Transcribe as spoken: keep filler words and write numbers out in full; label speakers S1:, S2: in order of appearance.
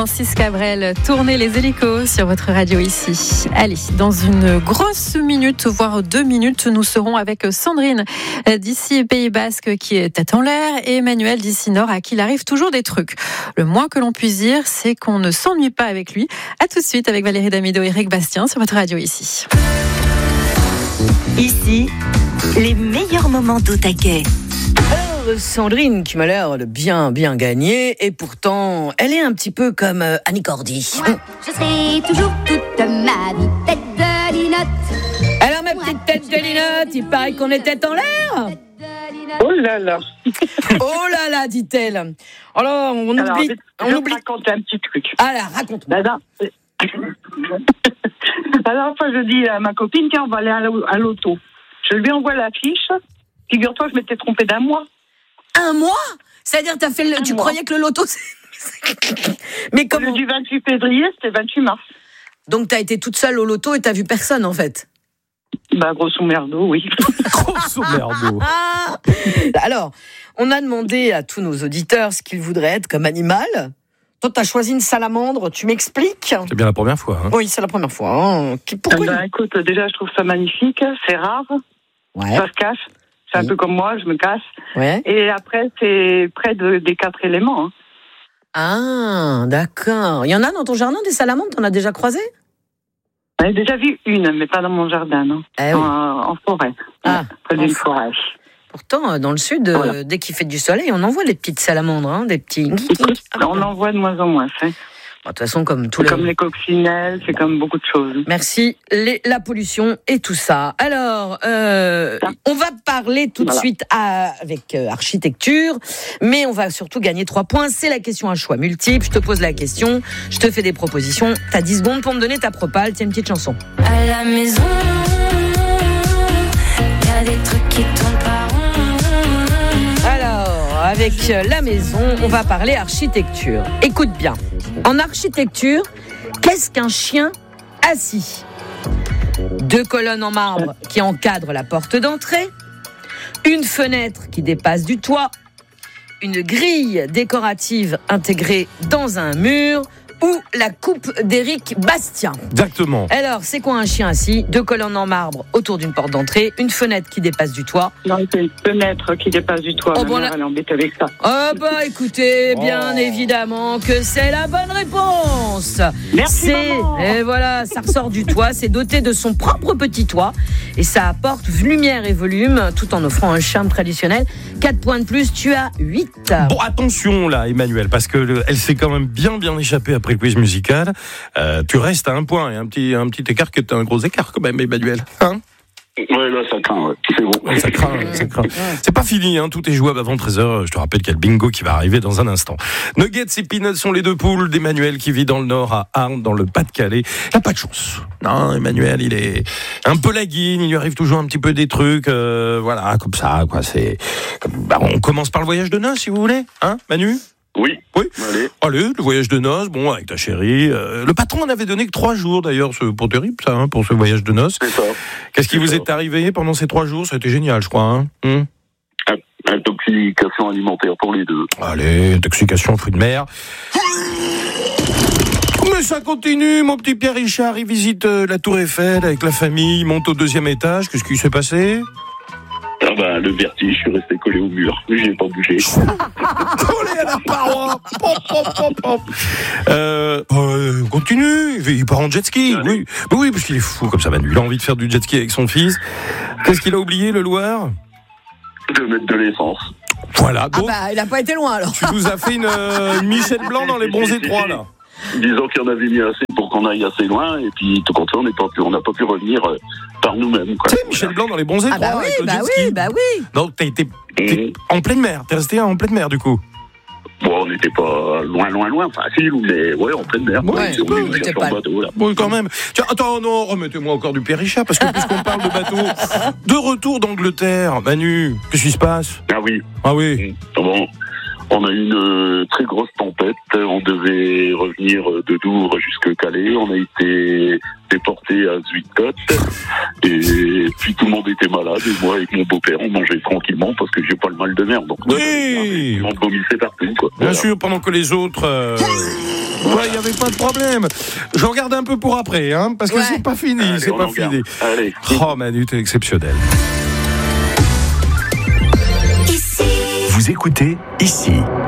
S1: Francis Cabrel, tournez les hélicos sur votre radio ici. Allez, dans une grosse minute, voire deux minutes, nous serons avec Sandrine d'ici Pays Basque qui est tête en l'air et Emmanuel d'ici Nord à qui il arrive toujours des trucs. Le moins que l'on puisse dire, c'est qu'on ne s'ennuie pas avec lui. À tout de suite avec Valérie Damido et Eric Bastien sur votre radio ici.
S2: Ici, les meilleurs moments d'Au Taquet.
S3: Alors, Sandrine qui m'a l'air de bien, bien gagner, et pourtant, elle est un petit peu comme euh, Annie Cordy.
S4: Moi, je serai toujours toute ma vie tête de linotte.
S3: Alors, ma petite tête de linotte, il paraît qu'on est tête en l'air.
S5: Oh là là.
S3: Oh là là, dit-elle. Alors, on
S5: Alors,
S3: oublie...
S5: je,
S3: on
S5: je
S3: oublie...
S5: vais te raconter un petit truc.
S3: Alors, raconte-moi.
S5: La dernière la dernière fois, je dis à ma copine, tiens, on va aller à l'au- à l'auto. Je lui envoie l'affiche. Figure-toi, je m'étais trompée d'un mois.
S3: Un mois ? C'est-à-dire, t'as fait le...
S5: Un
S3: tu
S5: mois.
S3: croyais que le loto... c'est- Mais
S5: Au
S3: comment
S5: lieu du vingt-huit février, c'était vingt-huit mars.
S3: Donc, t'as été toute seule au loto et t'as vu personne, en fait.
S5: Bah, grosso merdo, oui.
S6: Grosso merdo.
S3: Ah Alors, on a demandé à tous nos auditeurs ce qu'ils voudraient être comme animal. Toi, t'as choisi une salamandre, tu m'expliques ?
S6: C'est bien la première fois. Hein.
S3: Oui, c'est la première fois. Hein. Qui- Pourquoi
S5: Bah, écoute, déjà, je trouve ça magnifique. C'est rare.
S3: Ouais,
S5: Ça se cache. C'est un
S3: Oui.
S5: peu comme moi, je me cache.
S3: ouais.
S5: Et après, c'est près de, des quatre éléments. Hein.
S3: Ah, d'accord. Il y en a dans ton jardin des salamandres, t'en as déjà croisé ?
S5: J'en ai déjà vu une, mais pas dans mon jardin, non.
S3: Eh oui.
S5: en, en forêt.
S3: Ah,
S5: près
S3: en
S5: d'une
S3: forêt.
S5: forêt.
S3: Pourtant, euh, dans le sud, euh,
S5: Voilà.
S3: dès qu'il fait du soleil, on en voit des petites salamandres, hein, des petits...
S5: Écoute,
S3: Ah,
S5: on en voit de moins en moins. C'est
S3: De toute façon, comme tous
S5: c'est
S3: les...
S5: comme les coccinelles, c'est comme beaucoup de choses.
S3: Merci. Les, la pollution et tout ça. Alors, euh, on va parler tout de
S5: Voilà.
S3: suite à- avec euh, architecture, mais on va surtout gagner trois points. C'est la question à choix multiple. Je te pose la question, je te fais des propositions. T'as dix secondes pour me donner ta propale. Tiens, une petite chanson.
S7: À la maison, y a des trucs qui tournent pas rond.
S3: Alors, avec euh, la maison, on va parler architecture. Écoute bien. En architecture, qu'est-ce qu'un chien assis ? Deux colonnes en marbre qui encadrent la porte d'entrée, une fenêtre qui dépasse du toit, une grille décorative intégrée dans un mur ou la coupe d'Éric Bastien.
S6: Exactement.
S3: Alors, c'est quoi un chien assis ? Deux colonnes en marbre autour d'une porte d'entrée, une fenêtre qui dépasse du toit.
S5: Non, c'est une fenêtre qui dépasse du toit.
S3: Oh,
S5: Ma
S3: bon,
S5: mère,
S3: là-
S5: elle est embêtée avec ça.
S3: Oh bah écoutez, bien
S6: Oh.
S3: évidemment que c'est la bonne réponse.
S5: Merci,
S3: C'est
S5: maman.
S3: et voilà, ça ressort du toit, c'est doté de son propre petit toit et ça apporte lumière et volume tout en offrant un charme traditionnel. quatre points de plus, tu as huit.
S6: Bon, attention là, Emmanuel, parce que le- elle s'est quand même bien bien échappée après le quiz musical. Euh, tu restes à un point et un petit un petit écart que t'as un gros écart quand même, Emmanuel. Hein ?
S8: Ouais, là, ça craint, ouais. C'est bon.
S6: Ouais, ça craint, ça craint. C'est pas fini, hein, tout est jouable avant treize heures. Je te rappelle qu'il y a le bingo qui va arriver dans un instant. Nuggets et Peanuts sont les deux poules d'Emmanuel qui vit dans le Nord, à Arles, dans le Pas-de-Calais. Il n'a pas de chance. Non, Emmanuel, il est un peu laguine, il lui arrive toujours un petit peu des trucs, euh, voilà, comme ça, quoi. C'est, bah, on commence par le voyage de noces, si vous voulez, hein, Manu ?
S8: Oui.
S6: Oui.
S8: Allez.
S6: Allez, le voyage de noces, bon, avec ta chérie. Euh, le patron en avait donné que trois jours, d'ailleurs, c'est pas terrible, ça, hein, pour ce voyage de noces.
S8: C'est ça.
S6: Qu'est-ce qui
S8: C'est
S6: vous
S8: ça.
S6: est arrivé pendant ces trois jours ? Ça a été génial, je crois, hein. Hum
S8: Intoxication alimentaire pour les deux.
S6: Allez, intoxication, fruits de mer. Mais ça continue, mon petit Pierre Richard, il visite euh, la Tour Eiffel avec la famille, il monte au deuxième étage. Qu'est-ce qui s'est passé ?
S8: Ah ben, le vertige, je suis resté collé au mur. J'ai pas bougé.
S6: Collé à la paroi. Pop, pop, pop, pop. Euh, euh, continue, il il part en jet ski.
S8: Allez.
S6: Oui, mais oui, parce qu'il est fou comme ça, Manu. Il a envie de faire du jet ski avec son fils. Qu'est-ce qu'il a oublié, le Loir ?
S8: De mettre de l'essence.
S6: Voilà,
S3: Ah
S6: donc
S3: bah, il a pas été loin alors.
S6: tu nous as fait une, euh, une Michel Blanc dans les bronzés trois, là.
S8: Disons qu'il y en avait mis assez pour qu'on aille assez loin, et puis tout compte fait, on n'est pas pu, on n'a pas pu revenir euh, par nous-mêmes. Quoi.
S6: Tu sais, Michel Blanc dans les bronzés
S3: Ah bah
S6: trois,
S3: oui,
S6: avec le
S3: bah
S6: jet ski.
S3: oui, bah oui.
S6: Donc t'as été t'es en pleine mer, t'es resté en pleine mer du coup.
S8: Bon, on n'était pas loin, loin, loin, facile, mais ouais, en pleine mer.
S6: Ouais,
S3: Ouais,
S6: un petit peu,
S8: on
S3: mais
S8: est
S3: t'es
S8: cherché
S3: pas-
S8: en bateau, là.
S6: Bon, quand même. Tiens, attends, non, remettez-moi encore du Péricha, parce que puisqu'on parle de bateau, de retour d'Angleterre, Manu, qu'est-ce qui se passe ?
S8: Ah oui.
S6: Ah oui.
S8: Bon, on a eu une euh, très grosse tempête. On devait revenir de Douvres jusque Calais. On a été déporté à Zuidcote. Et puis tout le monde était malade. Et moi, avec mon beau-père, on mangeait tranquillement parce que j'ai pas le mal de mer. Donc,
S6: Oui.
S8: on vomissait partout, quoi.
S6: Bien
S8: Voilà.
S6: sûr, pendant que les autres euh, Ouais, il n'y avait pas de problème. Je regarde un peu pour après, hein, parce que
S3: Ouais.
S6: c'est pas fini,
S8: Allez,
S6: c'est
S8: on
S6: pas
S8: en garde.
S6: fini.
S8: Allez.
S6: Oh, Manu, t'es exceptionnel.
S2: Ici.
S9: Vous écoutez ici.